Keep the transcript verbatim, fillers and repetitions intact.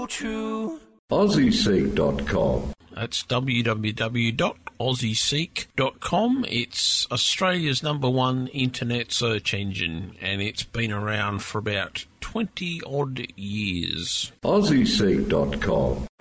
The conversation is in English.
true. Aussie Seek dot com. That's w w w dot aussie seek dot com. It's Australia's number one internet search engine, and it's been around for about twenty odd years. Aussie Seek dot com.